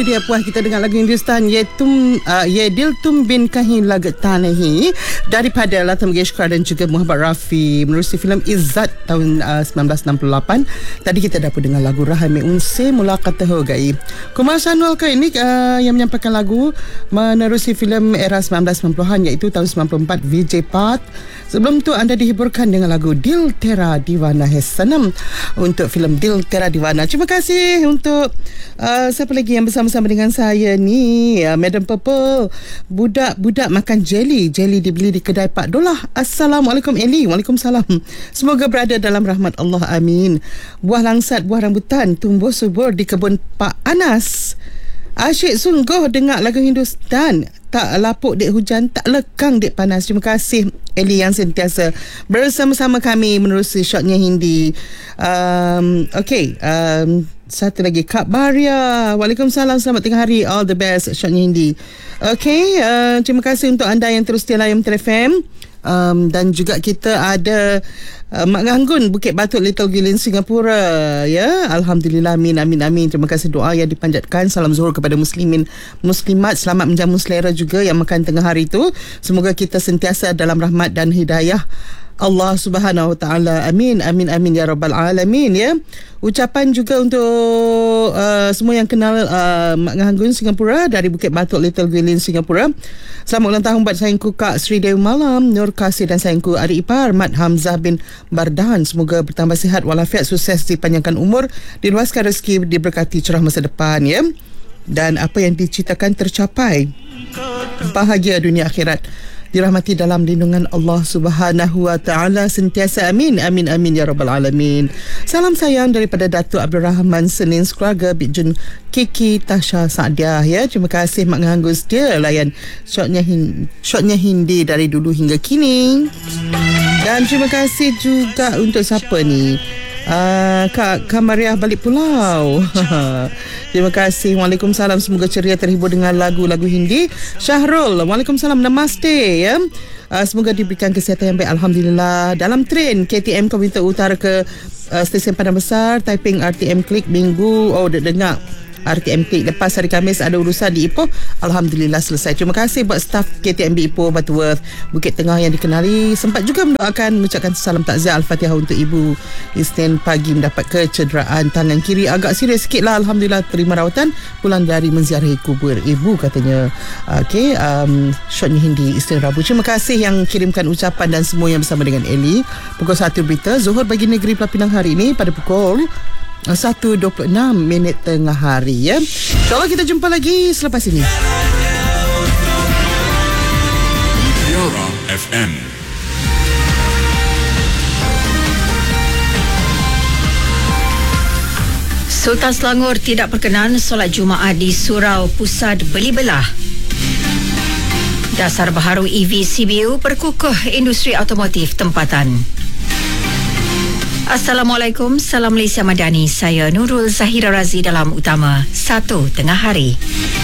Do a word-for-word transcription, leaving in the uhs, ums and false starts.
itu dia puas kita dengan lagu Hindustan Yetum uh, Yediltum bin Kahin Lagat Tanahi daripada Lata Mangeshkar dan juga Muhammad Rafi menerusi filem Izzat tahun uh, sembilan belas enam puluh lapan. Tadi kita dapat dengar lagu Rahami Unse Mulaqatahu Gai. Kumar Sanwal kali ini uh, yang menyampaikan lagu menerusi filem era sembilan belas sembilan puluhan iaitu tahun sembilan puluh empat Vijay Path. Sebelum tu anda dihiburkan dengan lagu Dil Tera Divana Hesanam untuk filem Dil Tera Divana. Terima kasih untuk uh, siapa lagi yang bersama-sama dengan saya ni, uh, Madam Purple. Budak-budak makan jelly. Jelly dibeli di kedai Pak Dolah. Assalamualaikum Eli. Waalaikumsalam. Semoga berada dalam rahmat Allah. Amin. Buah langsat, buah rambutan tumbuh subur di kebun Pak Anas. Asyik sungguh dengar lagu Hindustan. Tak lapuk dek hujan, tak lekang dek panas. Terima kasih Eli yang sentiasa bersama-sama kami menerusi shotnya Hindi. Um, okay, um, satu lagi Kak Baria. Waalaikumsalam, selamat tengah hari. All the best shotnya Hindi. Okay, uh, terima kasih untuk anda yang terus setia layan Metro F M. Um, dan juga kita ada uh, Mak Nganggun Bukit Batuk Little Guilin Singapura, ya. Alhamdulillah, amin amin amin. Terima kasih doa yang dipanjatkan. Salam zuhur kepada muslimin muslimat. Selamat menjamu selera juga yang makan tengah hari tu. Semoga kita sentiasa dalam rahmat dan hidayah Allah Subhanahu Wa Taala. Amin amin amin ya rabbal alamin, ya. Ucapan juga untuk uh, semua yang kenal uh, Mak Nganggun Singapura dari Bukit Batuk Little Guilin Singapura. Selamat ulang tahun buat sayangku Kak Sri Dewi Malam, Nur Kasih dan sayangku adik ipar Mat Hamzah bin Bardan. Semoga bertambah sihat walafiat, sukses, dipanjangkan umur, diluaskan rezeki, diberkati cerah masa depan, ya. Dan apa yang diciptakan tercapai. Bahagia dunia akhirat. Dirahmati dalam lindungan Allah Subhanahu Wa Taala sentiasa. Amin amin amin ya rabbal alamin. Salam sayang daripada Datuk Abdul Rahman Senin keluarga Bik Jun Kiki Tasha Saadiah, ya. Terima kasih Mak Nganggun setia layan shotnya hin- shotnya Hindi dari dulu hingga kini. Dan terima kasih juga untuk siapa ni? Uh, Kak Kamariah balik pulau. Terima kasih. Waalaikumsalam. Semoga ceria, terhibur dengan lagu-lagu Hindi. Syahrul, Waalaikumsalam, namaste, ya. Uh, semoga diberikan kesihatan yang baik. Alhamdulillah. Dalam train K T M Komuter Utara ke uh, stesen Padang Besar, Taiping R T M Klik minggu. Oh, dah dengar R T M Klik. Lepas hari Khamis ada urusan di Ipoh. Alhamdulillah selesai. Terima kasih buat staf K T M B Ipoh, Butterworth, Bukit Tengah yang dikenali. Sempat juga mendoakan, mengucapkan salam takziah Al-Fatihah untuk ibu. Isnin pagi mendapat kecederaan tangan kiri, agak serius sikit lah. Alhamdulillah terima rawatan, pulang dari menziarahi kubur ibu katanya. Okey, um, shotnya Hindi Isnin Rabu. Terima kasih yang kirimkan ucapan dan semua yang bersama dengan Eli. Pukul satu berita Zuhur bagi negeri Pelapinang hari ini pada pukul satu dua puluh enam minit tengah hari, ya. InsyaAllah kita jumpa lagi selepas ini. Mutiara F M. Sultan Selangor tidak berkenan solat Jumaat di Surau Pusat Beli-Belah. Dasar baharu E V C B U berkukuh industri automotif tempatan. Assalamualaikum, salam Malaysia Madani. Saya Nurul Zahira Razi dalam Utama satu Tengah Hari.